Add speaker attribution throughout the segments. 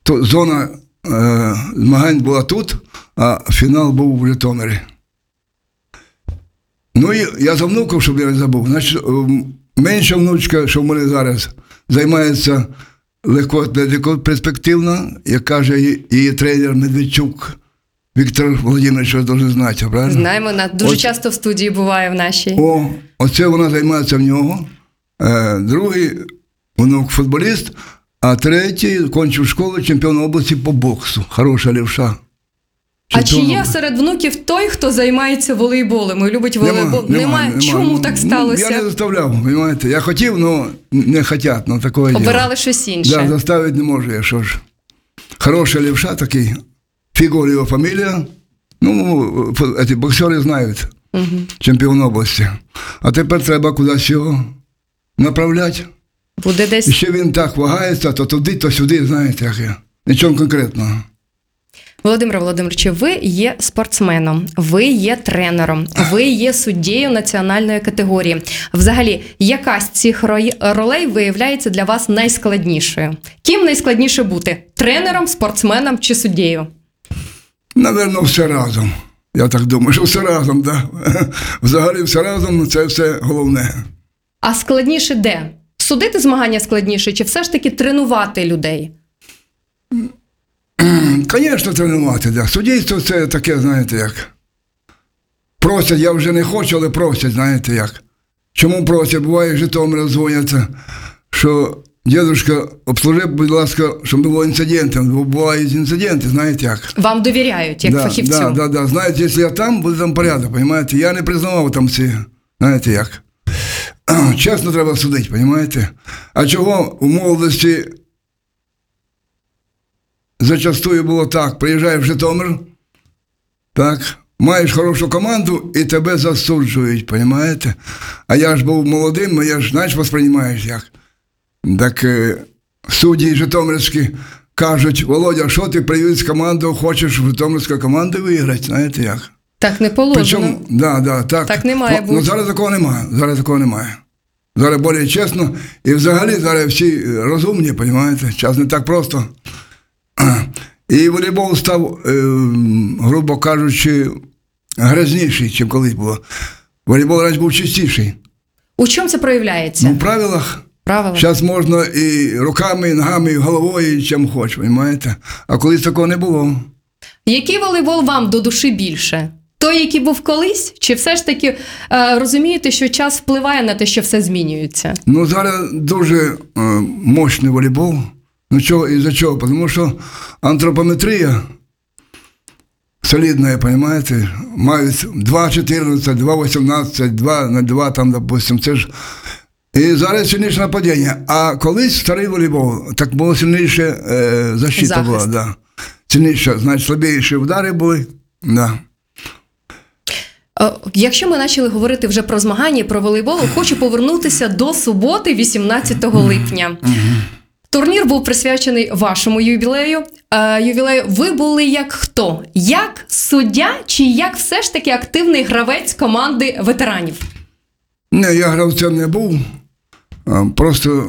Speaker 1: то зона змагань була тут, а фінал був в Житомирі. Ну і я за внуком, щоб я не забув. Значить, менша внучка, що в мене зараз, займається легкоатлетикою перспективно, як каже її тренер Медведчук Віктор Володимирович, ви повинні знати, правильно?
Speaker 2: Знаємо, вона дуже часто в студії буває в нашій.
Speaker 1: Оце вона займається в нього. Другий внук футболіст, а третій кончив школу, чемпіон області по боксу. Хороша лівша.
Speaker 2: А чи є серед внуків той, хто займається волейболом і любить волейбол? Немає. Чому так сталося?
Speaker 1: Я не заставляв, розумієте. Я хотів, але не хотять. Ну, такое
Speaker 2: обирали щось інше.
Speaker 1: Так, заставити не можу я, що ж. Хороша лівша такий. Фігур його фамілія. Ну, ці боксери знають. Чемпіон області. А тепер треба кудись його направляти.
Speaker 2: Буде десь...
Speaker 1: І ще він так вагається, то туди, то сюди, знаєте, як я. Нічого конкретного.
Speaker 2: Володимире Володимировичу, ви є спортсменом, ви є тренером, ви є суддєю національної категорії. Взагалі, яка з цих ролей виявляється для вас найскладнішою? Ким найскладніше бути? Тренером, спортсменом чи суддєю?
Speaker 1: Навірно, все разом. Я так думаю, що все разом, так. Да. Взагалі все разом, це все головне.
Speaker 2: А складніше де? Судити змагання складніше чи все ж таки тренувати людей?
Speaker 1: Звісно, тренувати, так. Да. Суддівство це таке, знаєте, як. Просять, я вже не хочу, але просять, знаєте, як. Чому просять? Буває, Житомир дзвоняться, що дідушка, обслужи, будь ласка, щоб не було інцидентів. Бо бувають інциденти, знаєте як.
Speaker 2: Вам довіряють, як фахівцю?
Speaker 1: Так. Знаєте, якщо я там, буде там порядок, розумієте? Я не признавав там ці, знаєте як. Чесно треба судити, розумієте? А чого у молодості зачастую було так, приїжджаєш в Житомир, так, маєш хорошу команду і тебе засуджують, розумієте? А я ж був молодим, я ж, знаєш, восприймаєш як. Так судді житомирські кажуть: Володя, що ти привіз команду, хочеш в житомирську команду виграти, знаєте як?
Speaker 2: Так не положено.
Speaker 1: Причому, так не має бути. Ну, зараз такого немає. Зараз більш чесно, і взагалі зараз всі розумні, розумієте, час не так просто. І волейбол став, грубо кажучи, грязніший, ніж колись було. Волейбол раніше був чистіший.
Speaker 2: У чому це проявляється?
Speaker 1: Ну, в правилах. Зараз можна і руками, і ногами, і головою, і чим хочеш, розумієте? А колись такого не було.
Speaker 2: Який волейбол вам до душі більше? Той, який був колись? Чи все ж таки розумієте, що час впливає на те, що все змінюється?
Speaker 1: Ну, зараз дуже мощний волейбол. Ну, чого, із-за чого? Тому що антропометрія солідна, розумієте? Мають 2,14, 2,18, 2,02, там, допустим, це ж. І зараз сильніше нападіння. А колись старий волейбол, так було сильніше защита була, да. Сильніше, значить, слабіші удари були, да.
Speaker 2: Якщо ми почали говорити вже про змагання і про волейбол, хочу повернутися до суботи, 18 липня. Турнір був присвячений вашому ювілею. Ви були як хто? Як суддя чи як все ж таки активний гравець команди ветеранів?
Speaker 1: Не, я гравцем не був. Просто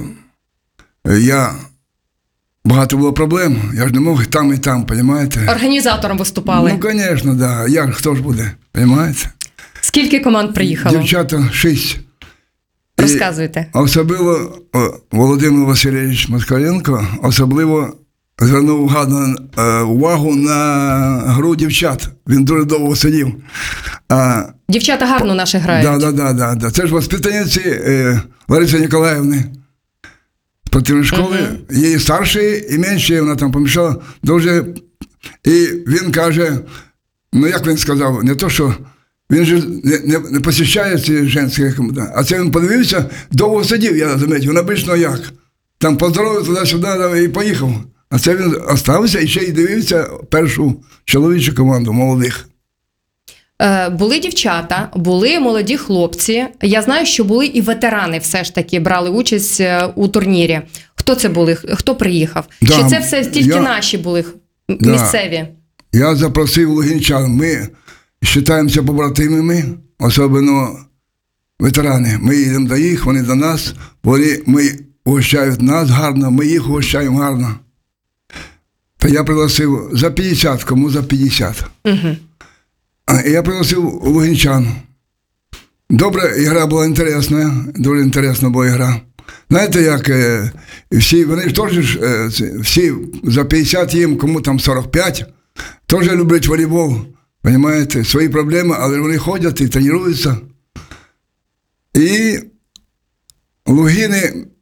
Speaker 1: багато було проблем. Я ж не мог там і там, розумієте?
Speaker 2: Організатором виступали?
Speaker 1: Ну, звісно, так. Да. Хто ж буде, розумієте?
Speaker 2: Скільки команд приїхало?
Speaker 1: Дівчата 6.
Speaker 2: Розказуйте.
Speaker 1: Особливо Володимир Васильович Москаленко особливо звернув увагу на гру дівчат. Він дуже довго сидів.
Speaker 2: Дівчата гарно наші грають.
Speaker 1: Так. Це ж воспитанниці Лариси Ніколаївни спортивної школи. Її старші і менші, вона там помішала дуже. І він каже, ну як він сказав, не то, що він же не посещає ці жінські, а це він подивився, довго сидів, я заметив, він обично як. Там поздоровив туди-сюди і поїхав. А це він остався і ще й дивився першу чоловічу команду молодих.
Speaker 2: Були дівчата, були молоді хлопці. Я знаю, що були і ветерани все ж таки брали участь у турнірі. Хто це були? Хто приїхав? Да, чи це все тільки наші були місцеві?
Speaker 1: Я запросив лугинчан. Ми вважаємося побратимами, особливо ветерани. Ми їдемо до їх, вони до нас. Вони угощають нас гарно, ми їх угощаємо гарно. то я пригласив за 50, кому за 50.
Speaker 2: Угу.
Speaker 1: І я пригласив лугинчан. Добре, ігра була інтересна, дуже інтересна була ігра. Знаєте, як всі, вони ж теж, всі за 50 їм, кому там 45, теж люблять волейбол, розумієте, свої проблеми, але вони ходять і тренуються. І Лугини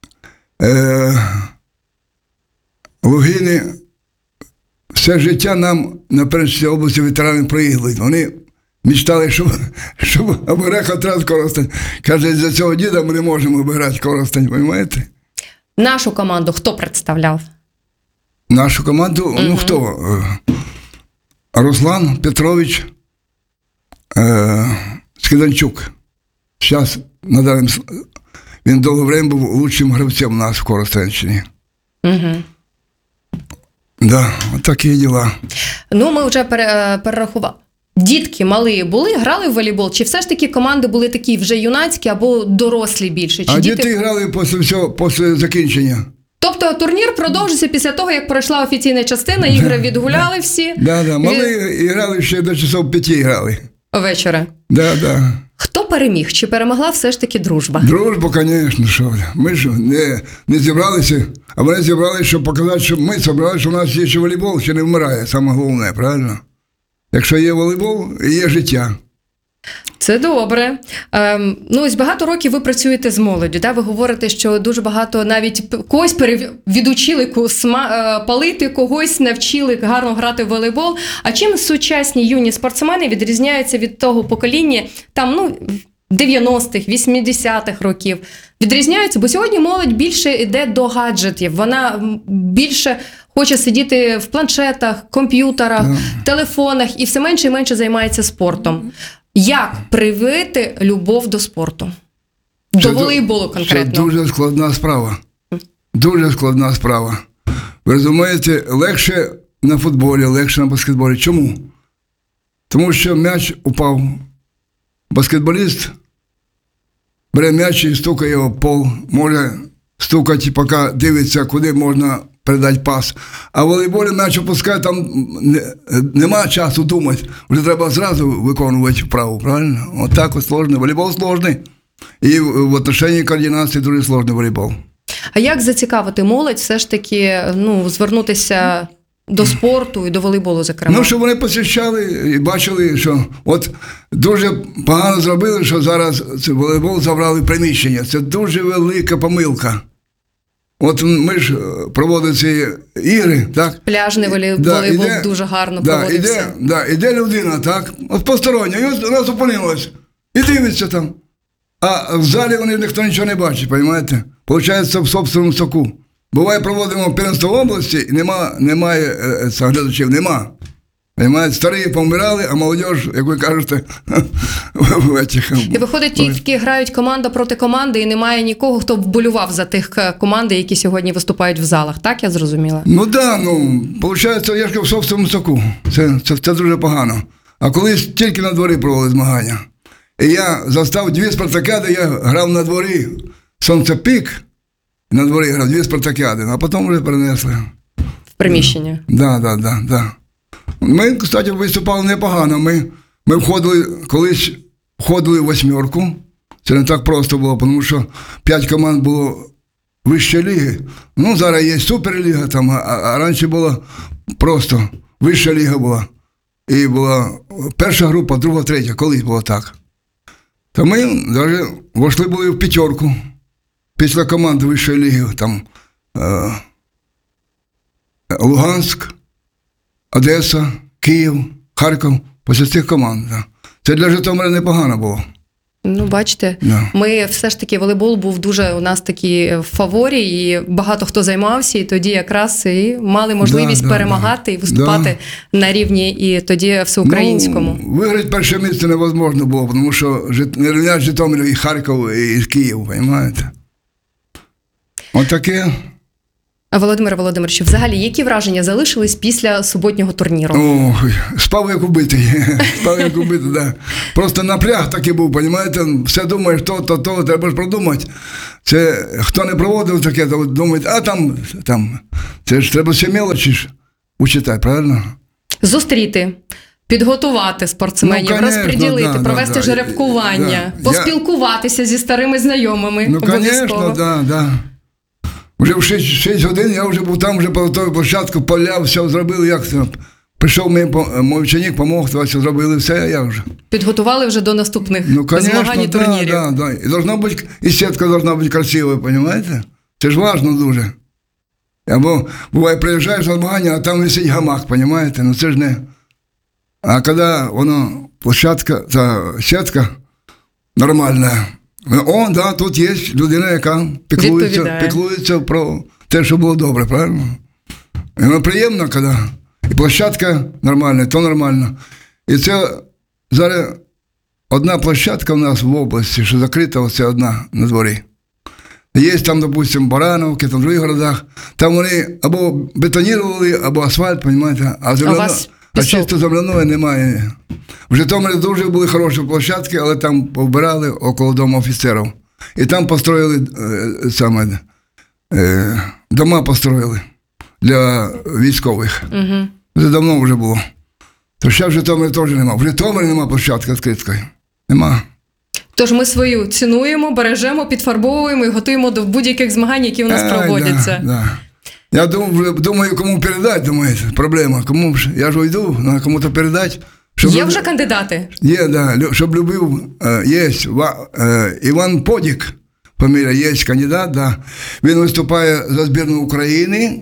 Speaker 1: все життя нам на Першій області ветерани проїгли. Вони мечтали, щоб обіграти хоч раз Коростень. Каже, за цього діда ми не можемо обіграти Коростень, розумієте?
Speaker 2: Нашу команду хто представляв?
Speaker 1: Нашу команду, ну хто? Руслан Петрович Скиданчук. Зараз, на даний, він довге время був лучшим гравцем у нас в Коростенщині.
Speaker 2: Угу.
Speaker 1: Да, от такі діла.
Speaker 2: Ну, ми вже перерахували. Дітки малі були, грали в волейбол? Чи все ж таки команди були такі вже юнацькі або дорослі більше? Чи
Speaker 1: а діти грали після закінчення.
Speaker 2: Тобто турнір продовжився після того, як пройшла офіційна частина, ігри відгуляли всі?
Speaker 1: Да, мали грали ще до часов 5 грали.
Speaker 2: Вечора.
Speaker 1: Да.
Speaker 2: Хто переміг? Чи перемогла все ж таки дружба?
Speaker 1: Дружба, звісно, що. Ми ж не зібралися, а вони зібралися, щоб показати, що ми зібралися, що у нас є ще волейбол, ще не вмирає, саме головне, правильно? Якщо є волейбол, є життя.
Speaker 2: Це добре. Ну, ось багато років ви працюєте з молоддю, да? Ви говорите, що дуже багато навіть когось відучили палити, когось навчили гарно грати в волейбол. А чим сучасні юні спортсмени відрізняються від того покоління, там, 90-х, 80-х років? Відрізняються, бо сьогодні молодь більше йде до гаджетів, вона більше хоче сидіти в планшетах, комп'ютерах, телефонах і все менше і менше займається спортом. Як привити любов до спорту? До волейболу конкретно.
Speaker 1: Це дуже складна справа. Дуже складна справа. Ви розумієте, легше на футболі, легше на баскетболі. Чому? Тому що м'яч упав. Баскетболіст бере м'яч і стукає його в пол. Може стукати, поки дивиться, куди можна передати пас. А в волейболі м'яч опускає, там нема часу думати. Вже треба зразу виконувати вправу, правильно? От так от сложно. Волейбол сложний. І в отношенні координації дуже сложний волейбол.
Speaker 2: А як зацікавити молодь все ж таки, звернутися до спорту і до волейболу, зокрема?
Speaker 1: Щоб вони посвящали і бачили, що от дуже погано зробили, що зараз волейбол забрали в приміщення. Це дуже велика помилка. От ми ж проводили ці ігри, так?
Speaker 2: Пляжний волейбол дуже гарно проводився.
Speaker 1: Іде людина, так? От постороння, і вона зупинилась. І дивиться там. А в залі вони ніхто нічого не бачить, розумієте? Получається в собственному соку. Буває, проводимо первенство в області, і немає глядачів, нема. Понимаєте, старі помирали, а молодь, як ви кажете, в этих...
Speaker 2: І виходить, тільки грають команда проти команди, і немає нікого, хто вболював за тих команд, які сьогодні виступають в залах. Так, я зрозуміла?
Speaker 1: Виходить, я ж в собственному соку. Це дуже погано. А колись тільки на дворі провели змагання. І я застав 2 спартакіади, я грав на дворі, Сонцепік, на дворі грав 2 спартакіади, а потім вже перенесли.
Speaker 2: В приміщення?
Speaker 1: Да. Ми, кстати, виступали непогано. Ми колись входили в 8. Це не так просто було, тому що 5 команд було вищої ліги. Зараз є суперліга, там, а раніше було просто вища ліга була. І була перша група, друга, третя, колись було так. То ми навіть вийшли були в 5. Після команди вищої ліги, там Луганськ, Одеса, Київ, Харків, після цих команд. Да. Це для Житомира непогано було.
Speaker 2: Бачите, ми все ж таки, волейбол був дуже у нас такий в фаворі, і багато хто займався, і тоді якраз і мали можливість перемагати і виступати на рівні і тоді всеукраїнському.
Speaker 1: Виграти перше місце невозможно було, тому що не рівнять Житомир і Харків, і Київ, розумієте? От таке.
Speaker 2: Володимир Володимирович, взагалі, які враження залишились після суботнього турніру?
Speaker 1: Спав як убитий. Да. Просто напряг такий був, розумієте? Все думаєш, то, треба ж продумати. Це, хто не проводив таке, то думає, там, це ж треба все мелочі ж. учитати, правильно?
Speaker 2: Зустріти, підготувати спортсменів,
Speaker 1: Ну, конечно,
Speaker 2: розподілити,
Speaker 1: да,
Speaker 2: провести
Speaker 1: да.
Speaker 2: жеребкування,
Speaker 1: Да.
Speaker 2: поспілкуватися зі старими знайомими.
Speaker 1: Ну,
Speaker 2: обов'язково.
Speaker 1: звісно, да. Вже в 6 годин я вже був там, вже по той площадку, поля, все зробили, як це. Прийшов мій ученик, помог, все зробили, все, а я вже.
Speaker 2: Підготували вже до наступних змагань і турнірів.
Speaker 1: Да. І должна бути, і сітка должна бути красивою, розумієте? Це ж важливо дуже. Або, буває, приїжджаєш на змагання, а там висить гамак, розумієте? Ну це ж не... А коли воно, площадка, та сітка нормальна, да, тут є людина, яка піклується про те, що було добре, правильно? І воно приємно, коли і площадка нормальна, то нормально. І це зараз одна площадка у нас в області, що закрита, оце одна на дворі. Є там, допустим, Барановки, там в других городах, там вони або бетонірували, або асфальт, розумієте, а чисто земляної немає. В Житомирі дуже були хороші площадки, але там повбирали около дому офіцерів. І там построїли дома построїли для військових.
Speaker 2: Угу.
Speaker 1: Це давно вже було. То ще в Житомирі теж немає. В Житомирі немає площадки відкриткої. Нема.
Speaker 2: Тож ми свою цінуємо, бережемо, підфарбовуємо і готуємо до будь-яких змагань, які у нас проводяться.
Speaker 1: Да. Я думаю, кому передати, думаєте, проблема. Кому ж? Я ж уйду, треба кому-то передати.
Speaker 2: Є вже кандидати?
Speaker 1: Є, да. Щоб любив, є. Іван Подік, фамілія, є кандидат, да. Він виступає за збірну України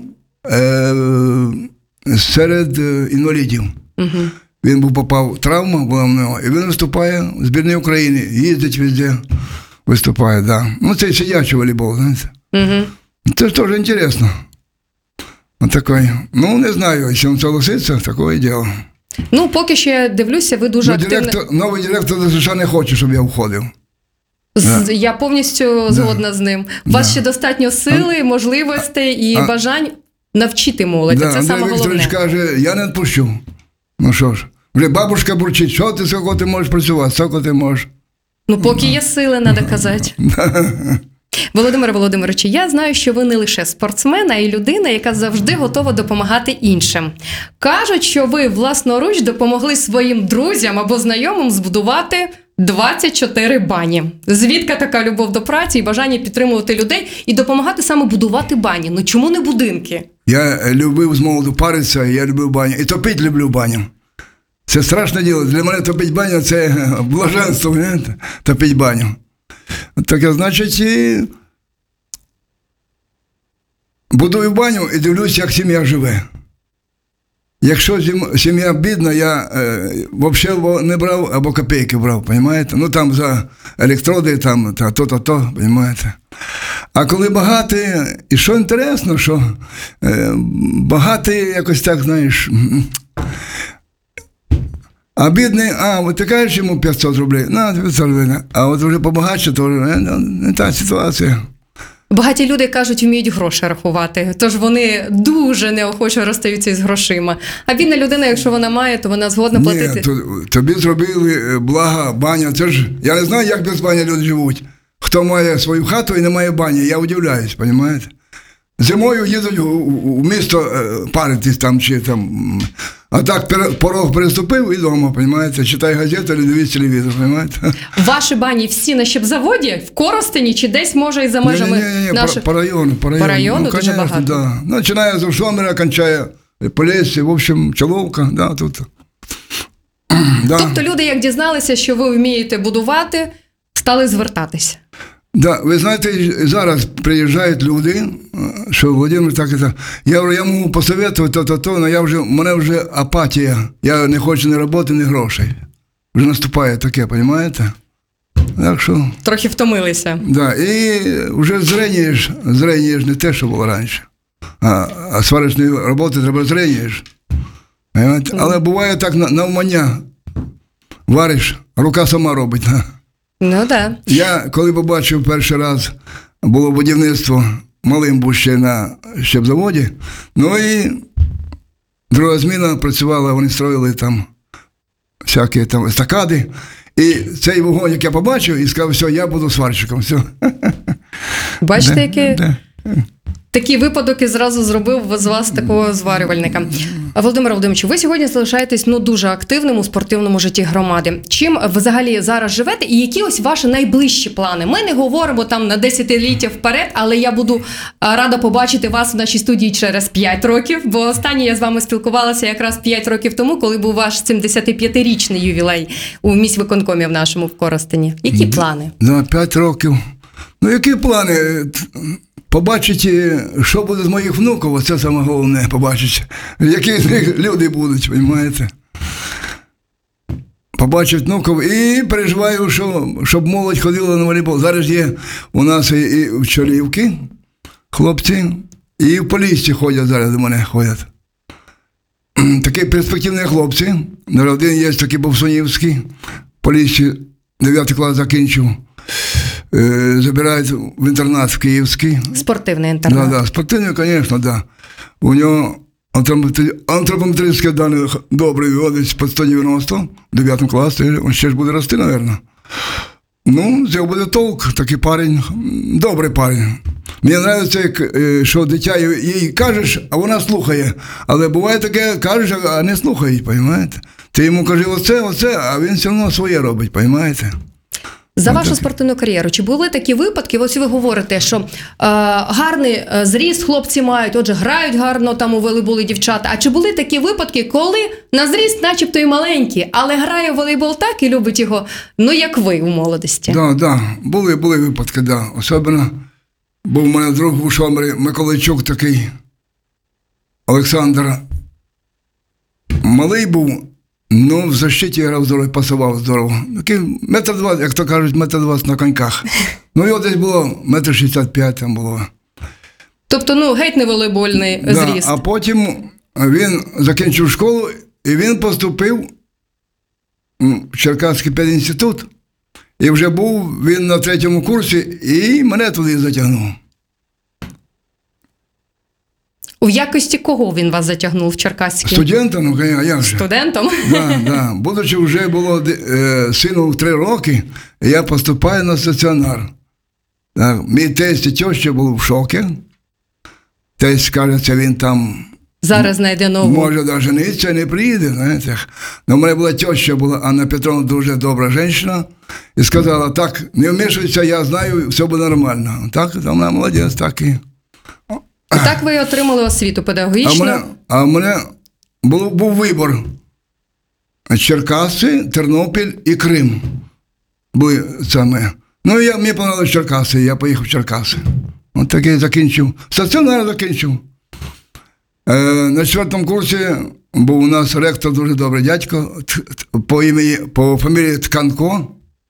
Speaker 1: серед інвалідів.
Speaker 2: Угу.
Speaker 1: Він попав, травма була в нього, і він виступає в збірній України, їздить везде, виступає, да. Ну, це сидячий волейбол, знаєте.
Speaker 2: Угу.
Speaker 1: Це ж теж інтересно. Отакий. Ну, не знаю, якщо він согласиться, таке діло.
Speaker 2: Ну, поки що я дивлюся, ви дуже активно...
Speaker 1: Новий директор ДСШ не хоче, щоб я входив.
Speaker 2: Я повністю згодна з ним. У вас ще достатньо сили, можливостей і бажань навчити молодь. Це саме головне.
Speaker 1: Вікторович каже, я не відпущу. Ну що ж, вже бабушка бурчить, що ти, скільки ти можеш працювати, скільки ти можеш.
Speaker 2: Ну, поки є сили, треба казати. Володимире Володимировичу, я знаю, що ви не лише спортсмен, а й людина, яка завжди готова допомагати іншим. Кажуть, що ви власноруч допомогли своїм друзям або знайомим збудувати 24 бані. Звідки така любов до праці і бажання підтримувати людей і допомагати саме будувати бані? Ну чому не будинки?
Speaker 1: Я любив з молоду паритися, я любив баню. І топити люблю баню. Це страшне діло. Для мене топити баню – це блаженство, топити баню. Так, значить, і будую баню і дивлюсь, як сім'я живе. Якщо сім'я бідна, я взагалі не брав, або копійки брав, розумієте? Ну, там за електроди, там, то, розумієте? А коли багатий, і що інтересно, що багатий якось так, знаєш, а бідний, от ти кажеш йому 500 рублей, на 500 рублей, а от вже побагатше, то не та ситуація.
Speaker 2: Багаті люди, кажуть, вміють гроші рахувати, тож вони дуже неохоче розстаються із грошима. А бідна людина, якщо вона має, то вона згодна платити.
Speaker 1: Ні, тобі зробили благо, баня, це ж, я не знаю, як без бані люди живуть. Хто має свою хату і не має бані, я удивляюсь, розумієте? Зимою їдуть у місто паритись там, чи там, а так порог переступив і вдома, розумієте? Читай газету, чи дивись телевізор, розумієте?
Speaker 2: Ваші бані всі на щепзаводі, в Коростені, чи десь, може, і за межами наших...
Speaker 1: По району.
Speaker 2: По району дуже
Speaker 1: конечно,
Speaker 2: багато?
Speaker 1: Да. Ну, починає з Житомира, кончає Полєссі, в общем, Чоловка, да, тут. Да.
Speaker 2: Тобто люди, як дізналися, що ви вмієте будувати, стали звертатися?
Speaker 1: Да, ви знаєте, зараз приїжджають люди, що Володимир так і так. Я можу посоветувати але в мене вже апатія. Я не хочу ні роботи, ні грошей. Вже наступає таке, розумієте? Так що...
Speaker 2: Трохи втомилися.
Speaker 1: Да, і вже зренієш не те, що було раніше. А сварочної роботи треба зренієш. Але буває так навмання. Вариш, рука сама робить.
Speaker 2: Ну, так.
Speaker 1: Я, коли побачив перший раз, було будівництво, малим був ще на щепзаводі, ну і друга зміна працювала, вони строїли там всякі там естакади, і цей вогонь, як я побачив, і сказав, все, я буду сварщиком, все.
Speaker 2: Бачите, яке такий випадок і зразу зробив з вас такого зварювальника. Володимир Володимирович, ви сьогодні залишаєтесь дуже активним у спортивному житті громади. Чим взагалі зараз живете і які ось ваші найближчі плани? Ми не говоримо там на десятиліття вперед, але я буду рада побачити вас в нашій студії через 5 років, бо останнє я з вами спілкувалася якраз 5 років тому, коли був ваш 75-річний ювілей у міськвиконкомі в нашому в Коростені. Які плани?
Speaker 1: На 5 років. Ну, які плани? Побачити, що буде з моїх внуків, оце саме головне, побачити. Які з них люди будуть, розумієте? Побачити внуків і переживаю, щоб молодь ходила на волейбол. Зараз є у нас і в Чолівці хлопці, і в Поліссі ходять зараз до мене, ходять. Такі перспективні хлопці. Один є такий Бовсунівський, в Поліссі 9 клас закінчив. Забирають в інтернат в Київський.
Speaker 2: Спортивний інтернат.
Speaker 1: Да, спортивний, звісно, да. У нього антропометричні дані добрий виводить по 190, 9 класі, він ще ж буде рости, мабуть. Ну, з його буде толк, такий парень, добрий парень. Мені подобається, що дитя їй кажеш, а вона слухає. Але буває таке, кажеш, а не слухають, розумієте? Ти йому кажи оце, а він все одно своє робить, розумієте?
Speaker 2: За вашу спортивну кар'єру, чи були такі випадки, ось ви говорите, що гарний зріст хлопці мають, отже, грають гарно там у волейболі дівчата, а чи були такі випадки, коли на зріст начебто і маленький, але грає в волейбол так і любить його, ну як ви у молодості?
Speaker 1: Так, були випадки, да. Особливо був у мене друг у Шомері, Миколайчук такий, Олександр, малий був, ну, в защиті грав здорово, пасував здорово. Такий 1,20 м, як то кажуть, 1,20 м на коньках. Ну, його десь було 1,65 м там було.
Speaker 2: Тобто, ну, геть не волейбольний зріст.
Speaker 1: А потім він закінчив школу, і він поступив в Черкаський педінститут. І вже був він на 3-му курсі, і мене туди затягнув.
Speaker 2: У якості кого він вас затягнув в Черкаський?
Speaker 1: Студентом, ну, а як же?
Speaker 2: Студентом?
Speaker 1: Да. Будучи вже було сину 3 роки, я поступаю на стаціонар. Так, мій тесть і теща був в шокі. Тесть, кажеться, він там
Speaker 2: зараз знайде нову.
Speaker 1: Може навіть жениться, не приїде, знаєте. Но в мене була теща, Анна Петровна, дуже добра жінка, і сказала, так, не вмішуйся, я знаю, все буде нормально. Так, вона молодець, так і.
Speaker 2: І так ви отримали освіту педагогічну?
Speaker 1: А в мене був вибір. Черкаси, Тернопіль і Крим. Були саме. Ну, мені подобалися Черкаси, я поїхав в Черкаси. От такий закінчив. Стаціонар закінчив. На 4-му курсі був у нас ректор, дуже добрий дядько, по фамілії Тканко.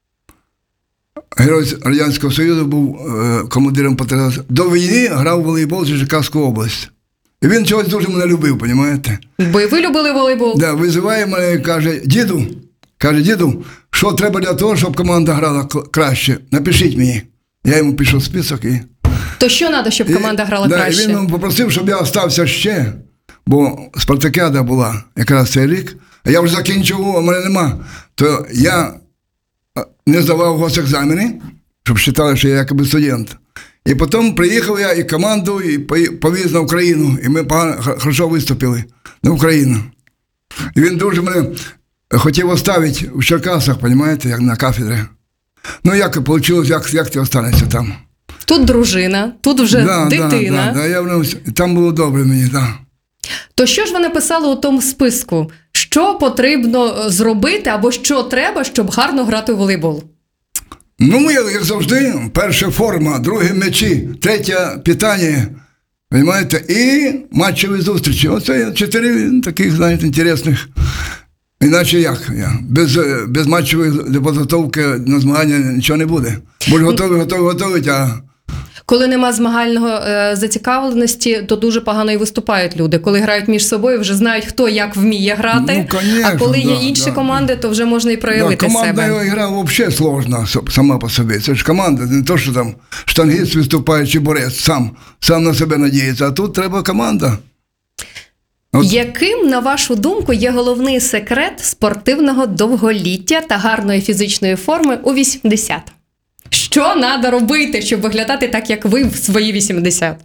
Speaker 1: Герой Радянського Союзу, був командиром Патріота. До війни грав в волейбол з Черкаську область. І він чогось дуже мене любив, розумієте?
Speaker 2: Бо і ви любили волейбол?
Speaker 1: Да, визиває мене і каже, діду, що треба для того, щоб команда грала краще? Напишіть мені. Я йому пишу список і...
Speaker 2: То що треба, щоб команда грала краще?
Speaker 1: І він попросив, щоб я залишився ще, бо спартакіада була якраз цей рік, а я вже закінчив, а в мене нема. То я не здавав госекзамени, щоб вважали, що я якби студент. І потім приїхав я і команду, і повіз на Україну, і ми хорошо виступили на Україну. І він дуже мене хотів оставити в Черкасах, розумієте, як на кафедрі. Ну, як вийшло, як ти останешся там?
Speaker 2: Тут дружина, тут вже дитина.
Speaker 1: Да, я там було добре мені, так.
Speaker 2: То що ж ви написали у тому списку? Що потрібно зробити або що треба, щоб гарно грати в волейбол?
Speaker 1: Ну, як завжди, перша форма, друге м'ячі, третє питання, розумієте, і матчеві зустрічі. Оце 4 таких, знаєте, інтересних. Іначе як? Без матчевої підготовки на змагання нічого не буде. Будеш готовий, а...
Speaker 2: Коли нема змагального зацікавленості, то дуже погано і виступають люди. Коли грають між собою, вже знають, хто як вміє грати.
Speaker 1: Ну, конечно,
Speaker 2: а коли є інші команди, то вже можна і проявити себе.
Speaker 1: Командна гра взагалі складна сама по собі. Це ж команда, не то, що там штангіст виступає чи борець, сам на себе надіється. А тут треба команда.
Speaker 2: Яким, на вашу думку, є головний секрет спортивного довголіття та гарної фізичної форми у 80? Що треба робити, щоб виглядати так, як ви в свої 80?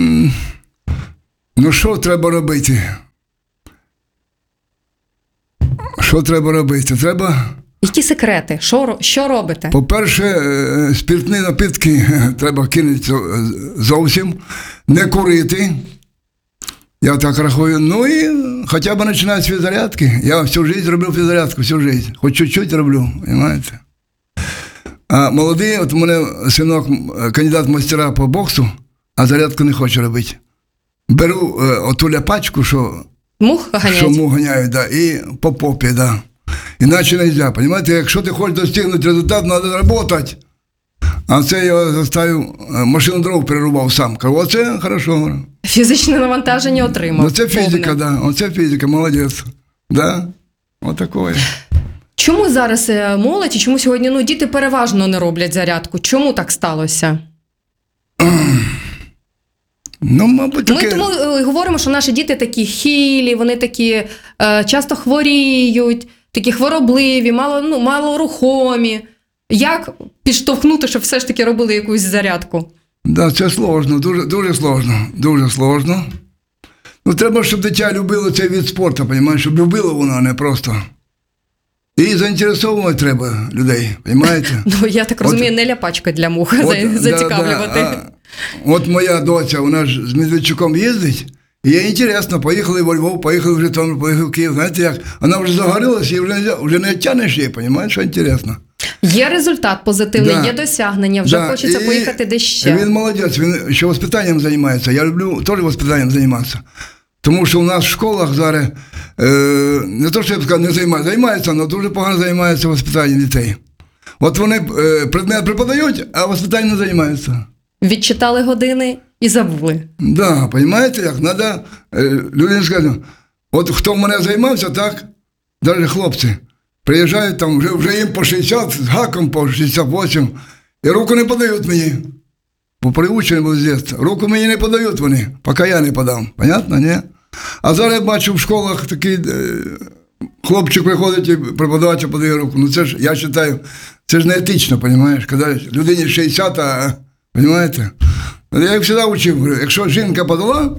Speaker 1: Ну, що треба робити? Що треба робити? Треба...
Speaker 2: Які секрети? Що робите?
Speaker 1: По-перше, спиртні напитки треба кинути зовсім, не курити. Я так рахую. Ну і хоча б починати з фіззарядки. Я всю життя роблю фіззарядку, всю життя. Хоч чуть-чуть роблю, розумієте? А молодий, от у мене синок, кандидат в мастера по боксу, а зарядку не хоче робити. Беру оту ляпачку, що
Speaker 2: Мух ганяють?
Speaker 1: Що мух ганяють, да, і по попі, да. Іначе не можна, розумієте? Якщо ти хочеш достигнути результат, треба працювати. А це я заставив, машину дров перерубав сам. Кажу, оце хорошо.
Speaker 2: Фізичне навантаження отримав.
Speaker 1: Ну, це фізика, да. Оце фізика, молодець. Да? Отакое.
Speaker 2: Чому зараз молодь і чому сьогодні діти переважно не роблять зарядку? Чому так сталося?
Speaker 1: Ну, мабуть, таке...
Speaker 2: Ми тому говоримо, що наші діти такі хилі, вони такі часто хворіють, такі хворобливі, малорухомі. Як підштовхнути, щоб все ж таки робили якусь зарядку?
Speaker 1: Да, це сложно, дуже сложно, дуже сложно. Ну, треба, щоб дитя любило цей від спорту, розумієш, щоб любило воно, а не просто. І заінтересовувати треба людей, розумієте?
Speaker 2: Ну, я так розумію, не ляпачка для мух зацікавлювати.
Speaker 1: От моя доця, вона ж з Медведчуком їздить, і їй інтересно, поїхали во Львов, поїхали в Житомир, поїхали в Київ, знаєте як? Вона вже загорілася і вже не тянеш її, розумієш, що інтересно.
Speaker 2: Є результат позитивний,
Speaker 1: да.
Speaker 2: Є досягнення, вже хочеться поїхати десь ще.
Speaker 1: Він молодець, він ще воспитанням займається. Я люблю теж воспитанням займатися. Тому що у нас в школах зараз, не то, що я б сказав, не займаються, але дуже погано займаються воспитанням дітей. От вони предмет преподають, а воспитанням не займаються.
Speaker 2: Відчитали години і забули.
Speaker 1: Так, да, розумієте, як? Треба людям сказати, от хто в мене займався, так, навіть хлопці, приїжджають там, вже їм по 60, з гаком по 68, і руку не подають мені. Бо приучені були з дитинства. Руку мені не подають вони, поки я не подам. Понятно, ні? А зараз я бачу в школах такий хлопчик приходить і преподаватель подає руку. Ну це ж, я вважаю, це ж не етично, розумієш? Коли людині 60, розумієте? Я як завжди учив, говорю, якщо жінка подала,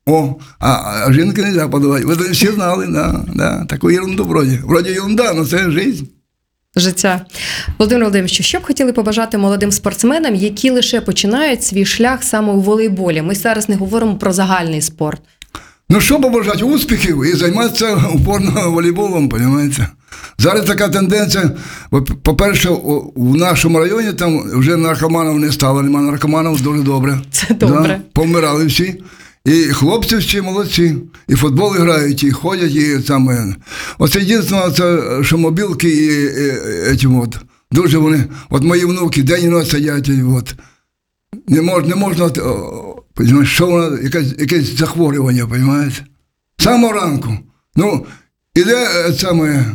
Speaker 1: а жінки не можна подавати. Ви всі знали, да, таку ерунду вроді. Вроді ерунда, але це життя.
Speaker 2: Життя. Володимир Володимирович, що б хотіли побажати молодим спортсменам, які лише починають свій шлях саме у волейболі? Ми зараз не говоримо про загальний спорт.
Speaker 1: Ну, що побажати? Успіхів і займатися упорно волейболом, розумієте? Зараз така тенденція, по-перше, у нашому районі там вже наркоманів не стало, немає наркоманів, дуже добре.
Speaker 2: Це добре.
Speaker 1: Да? Повмирали всі. І хлопці всі молодці, і футбол грають, і ходять, і саме. Оце єдине, що мобілки і дуже вони, от мої внуки день і ночь сидять, от. Не можна, що воно, якесь захворювання, розумієте? З самого ранку. Ну, іде саме,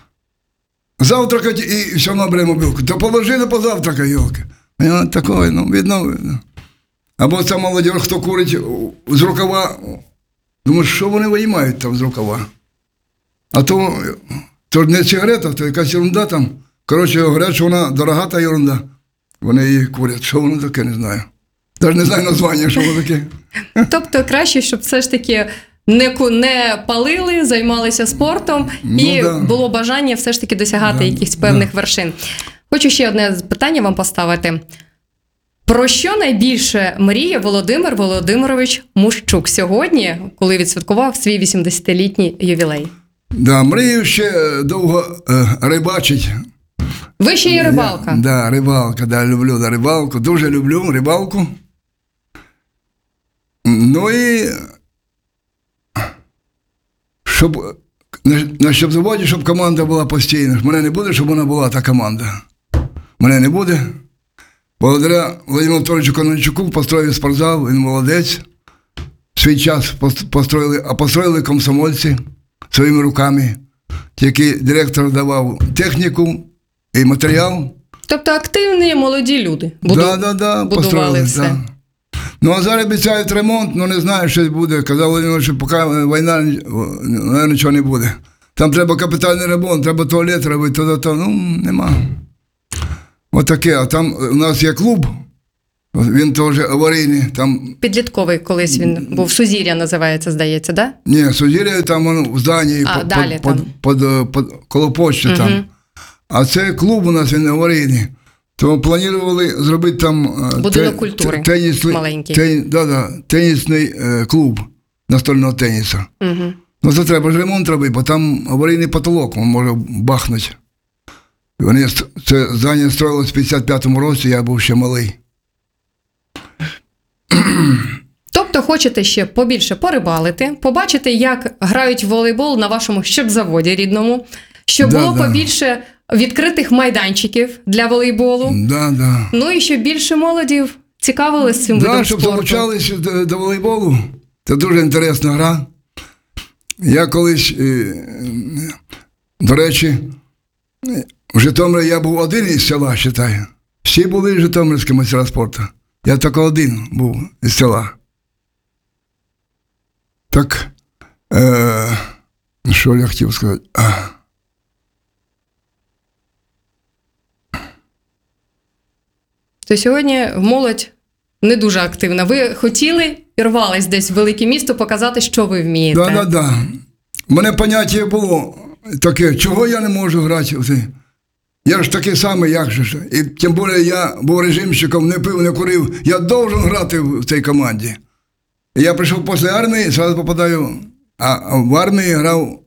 Speaker 1: завтракати і все одно бере мобілку. То положили позавтракати, йолки. Такое, видно. Або ця молодь, хто курить з рукава, думаю, що вони виймають там з рукава? А то не сигарета, то якась ерунда там. Коротше, говорять, що вона дорога та ерунда. Вони її курять. Що воно таке, не знаю. Навіть не знаю названня, що воно таке.
Speaker 2: Тобто краще, щоб все ж таки не палили, займалися спортом і було бажання все ж таки досягати якихось певних вершин. Хочу ще одне питання вам поставити. Про що найбільше мріє Володимир Володимирович Мущук сьогодні, коли відсвяткував свій 80-літній ювілей?
Speaker 1: Да, мрію ще довго рибачить.
Speaker 2: Ви ще є рибалка?
Speaker 1: Да, рибалка, да, люблю рибалку, дуже люблю рибалку. Ну і щоб на заводі, щоб команда була постійна. Мене не буде, щоб вона була та команда. Мене не буде. Благодаря Владимиру Анатолійовичу Конончуку построїв спортзал, він молодець. В свій час построїли комсомольці своїми руками. Тільки директор давав техніку і матеріал.
Speaker 2: Тобто активні молоді люди
Speaker 1: будували все. Да. Ну, а зараз обіцяють ремонт, не знаю, що буде. Казав Володимир, що поки війна, нічого не буде. Там треба капітальний ремонт, треба туалет робити, нема. Отаке, а там у нас є клуб, він теж аварійний. Там...
Speaker 2: Підлітковий колись він був, Сузір'я називається, здається, да?
Speaker 1: Ні, Сузір'я там воно в зданні, коло почти там. А це клуб у нас, він аварійний. То планували зробити там
Speaker 2: будинок культури маленький.
Speaker 1: Тенісний клуб настольного тенісу. Ну це треба ж ремонт робити, бо там аварійний потолок, він може бахнути. Це здання строїлось в 55-му році, я був ще малий.
Speaker 2: Тобто хочете ще побільше порибалити, побачити, як грають в волейбол на вашому щепзаводі рідному, щоб було побільше відкритих майданчиків для волейболу. Ну і щоб більше молоді цікавились цим видом спорту.
Speaker 1: Щоб залучалися до волейболу. Це дуже інтересна гра. Я колись, до речі, в Житомирі я був один із села, вважаю. Всі були житомирські майстри спорту. Я тільки один був із села. Так, що я хотів сказати?
Speaker 2: То сьогодні молодь не дуже активна. Ви хотіли і рвались десь в велике місто показати, що ви вмієте.
Speaker 1: Так. У мене поняття було таке, чого я не можу грати в цей. Я ж такий самий, як же ж. І тим більше я був режимщиком, не пив, не курив. Я должен грати в цій команді. І я прийшов після армії, одразу попадаю. А в армії грав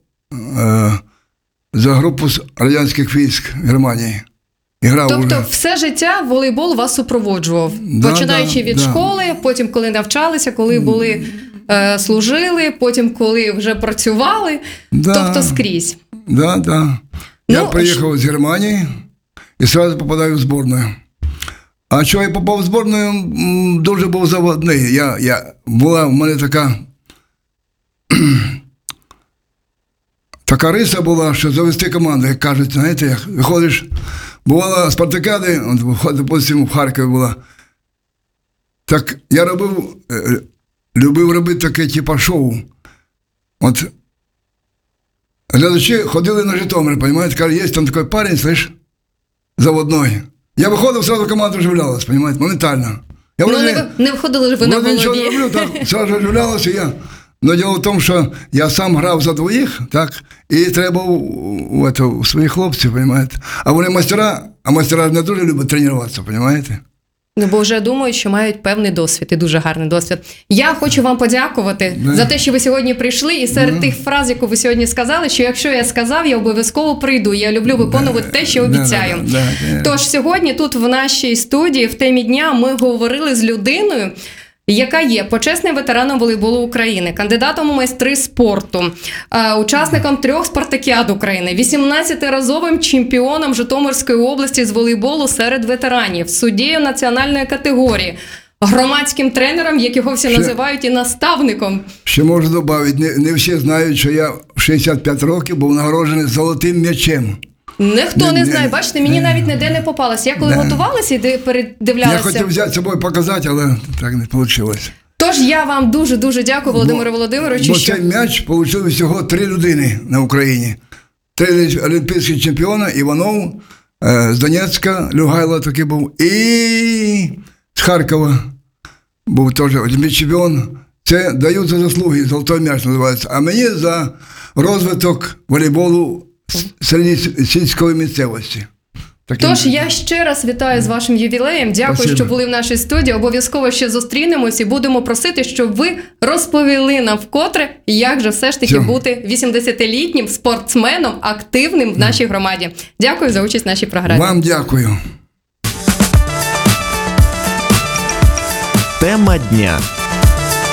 Speaker 1: за групу з радянських військ Германії.
Speaker 2: Тобто все життя волейбол вас супроводжував, починаючи від школи, потім коли навчалися, коли були, служили, потім коли вже працювали, тобто скрізь.
Speaker 1: Я приїхав з Германії і одразу попадаю в збірну. А чого я попав в збірну, дуже був заводний. Була в мене така риса була, що завести команду, як кажуть, знаєте, як виходиш, бувала спартакіади, допустим, в Харкові була. Так я любив робити таке, типу, шоу. От глядачі ходили на Житомир, розумієте, кажуть, є там такий парень, слышь, заводной. Я виходив, одразу команда оживлялась, розумієте, моментально.
Speaker 2: Не входили ви на голові.
Speaker 1: Нічого не роблю, так, одразу оживлялося я. Но діло в тому, що я сам грав за двоїх, так, і треба у своїх хлопців, розумієте. А вони майстера, а майстера не дуже люблять тренуватися, розумієте.
Speaker 2: Ну, бо вже думають, що мають певний досвід, і дуже гарний досвід. Я хочу вам подякувати за те, що ви сьогодні прийшли, і серед тих фраз, яку ви сьогодні сказали, що якщо я сказав, я обов'язково прийду. Я люблю виконувати те, що обіцяю. Тож сьогодні тут в нашій студії, в темі дня, ми говорили з людиною, яка є почесним ветераном волейболу України, кандидатом у майстри спорту, учасником 3 спартакіад України, 18-разовим чемпіоном Житомирської області з волейболу серед ветеранів, суддею національної категорії, громадським тренером, як його всі називають, і наставником.
Speaker 1: Ще можу додати, не всі знають, що я в 65 років був нагороджений золотим м'ячем.
Speaker 2: Ніхто не знає, бачите, мені навіть ніде не попалося. Я коли готувалася і передивлялася...
Speaker 1: Я хотів взяти з собою показати, але так не вийшло.
Speaker 2: Тож я вам дуже-дуже дякую, Володимире Володимировичу.
Speaker 1: Бо цей м'яч отримали всього 3 людини на Україні. 3 олімпійські чемпіони, Іванов, з Донецька, Люгайло такий був, і з Харкова був теж олімпійський чемпіон. Це дають за заслуги, золотой м'яч називається. А мені за розвиток волейболу серед сільської місцевості.
Speaker 2: Тож я ще раз вітаю з вашим ювілеєм. Дякую, що були в нашій студії. Обов'язково ще зустрінемось і будемо просити, щоб ви розповіли нам вкотре, як же все ж таки бути 80-літнім спортсменом, активним в нашій громаді. Дякую за участь в нашій програмі.
Speaker 1: Вам дякую.
Speaker 3: Тема дня.